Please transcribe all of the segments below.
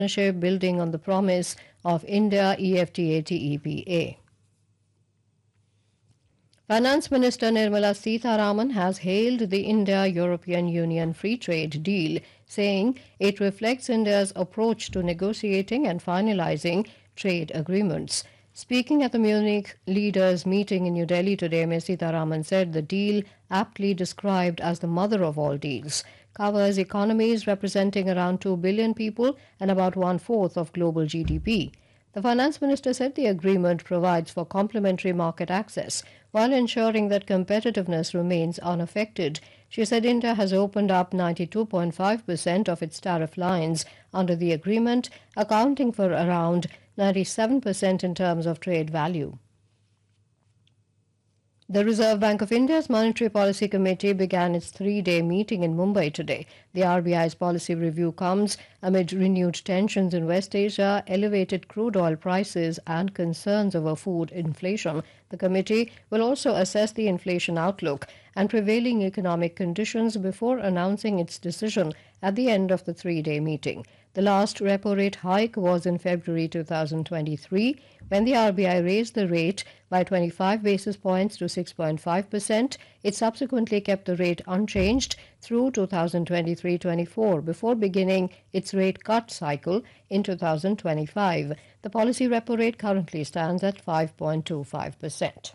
partnership building on the promise of India EFTA-TEPA. Finance Minister Nirmala Sitharaman has hailed the India-European Union free trade deal, saying it reflects India's approach to negotiating and finalizing trade agreements. Speaking at the Munich leaders' meeting in New Delhi today, Ms. Sitharaman said the deal, aptly described as the mother of all deals, covers economies representing around 2 billion people and about one-fourth of global GDP. The finance minister said the agreement provides for complementary market access while ensuring that competitiveness remains unaffected. She said India has opened up 92.5% of its tariff lines under the agreement, accounting for around 97% in terms of trade value. The Reserve Bank of India's Monetary Policy Committee began its three-day meeting in Mumbai today. The RBI's policy review comes amid renewed tensions in West Asia, elevated crude oil prices, and concerns over food inflation. The committee will also assess the inflation outlook and prevailing economic conditions before announcing its decision at the end of the three-day meeting. The last repo rate hike was in February 2023, when the RBI raised the rate by 25 basis points to 6.5%. It subsequently kept the rate unchanged through 2023-24 before beginning its rate cut cycle in 2025. The policy repo rate currently stands at 5.25%.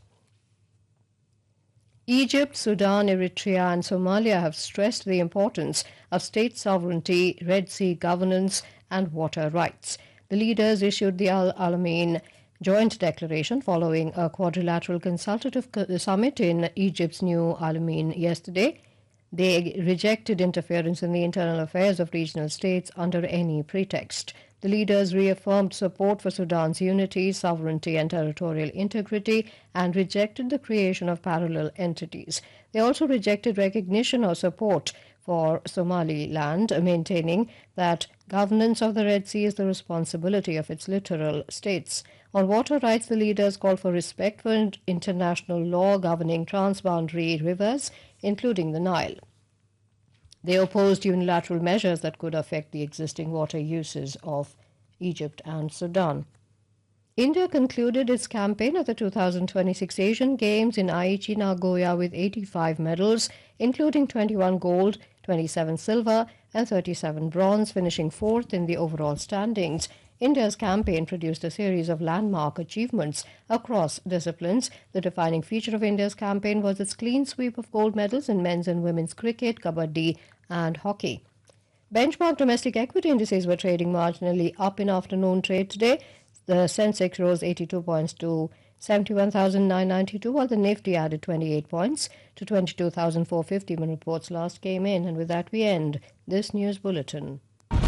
Egypt, Sudan, Eritrea, and Somalia have stressed the importance of state sovereignty, Red Sea governance, and water rights. The leaders issued the Al Alamein joint declaration following a quadrilateral consultative summit in Egypt's New Alamein yesterday. They rejected interference in the internal affairs of regional states under any pretext. The leaders reaffirmed support for Sudan's unity, sovereignty, and territorial integrity and rejected the creation of parallel entities. They also rejected recognition or support for Somaliland, maintaining that governance of the Red Sea is the responsibility of its littoral states. On water rights, the leaders called for respect for international law governing transboundary rivers, including the Nile. They opposed unilateral measures that could affect the existing water uses of Egypt and Sudan. India concluded its campaign at the 2026 Asian Games in Aichi, Nagoya with 85 medals, including 21 gold, 27 silver, and 37 bronze, finishing fourth in the overall standings. India's campaign produced a series of landmark achievements across disciplines. The defining feature of India's campaign was its clean sweep of gold medals in men's and women's cricket, kabaddi, and hockey. Benchmark domestic equity indices were trading marginally up in afternoon trade today. The Sensex rose 82 points to 71,992, while the Nifty added 28 points to 22,450 when reports last came in. And with that, we end this news bulletin.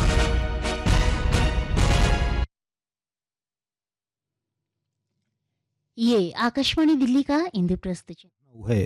ये आकाशवाणी दिल्ली का इंद्रप्रस्थ है।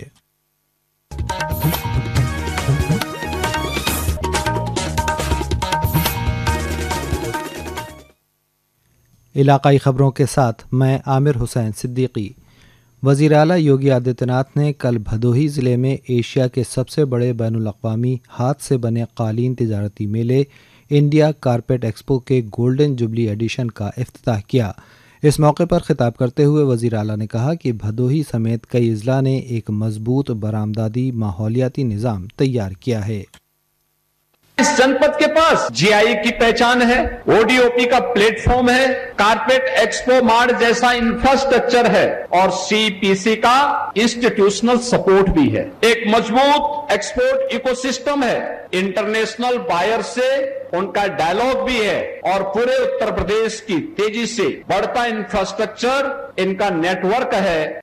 इलाकाई खबरों के साथ मैं आमिर हुसैन सिद्दीकी। वज़ीर आला योगी आदित्यनाथ ने कल भदोही ज़िले में एशिया के सबसे बड़े बैनुल-अक़वामी हाथ से बने कालीन तिजारती मेले इंडिया कारपेट एक्सपो के गोल्डन जुबली एडिशन का इफ्तिताह किया। इस मौके पर खिताब करते हुए वज़ीर आला ने कहा कि भदोही समेत कई अज़ला ने एक मजबूत बरामदादी माहौलियाती निज़ाम तैयार किया है। इस जनपद के पास जीआई की पहचान है, ओडीओपी का प्लेटफॉर्म है, कारपेट एक्सपो मार्ट जैसा इंफ्रास्ट्रक्चर है और सीपीसी का इंस्टीट्यूशनल सपोर्ट भी है। एक मजबूत एक्सपोर्ट इकोसिस्टम है, इंटरनेशनल बायर से उनका डायलॉग भी है और पूरे उत्तर प्रदेश की तेजी से बढ़ता इंफ्रास्ट्रक्चर इनका नेटवर्क है।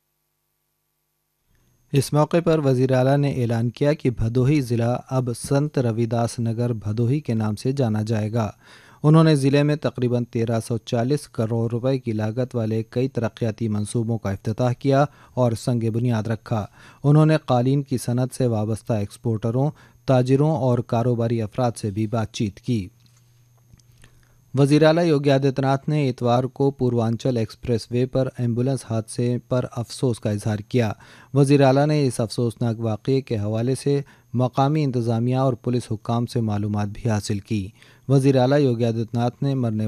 इस मौके पर वज़ीर आला ने ऐलान किया कि भदोही ज़िला अब संत रविदास नगर भदोही के नाम से जाना जाएगा। उन्होंने ज़िले में तकरीबन 1340 करोड़ रुपए की लागत वाले कई तरक्याती मंसूबों का इफ्तिताह किया और संग बुनियाद रखा। उन्होंने कालीन की सनत से वाबस्ता एक्सपोर्टरों, ताजिरों और कारोबारी अफराद से भी बातचीत की। वज़ीर आला योगी आदित्यनाथ ने इतवार को पूर्वांचल एक्सप्रेस वे पर एम्बुलेंस हादसे पर अफसोस का इजहार किया। वज़ीर आला ने इस अफसोसनाक वाक़ये के हवाले से मकामी इंतज़ामिया और पुलिस हुक्काम से मालूमात भी हासिल की। वज़ीर आला योगी आदित्यनाथ ने मरने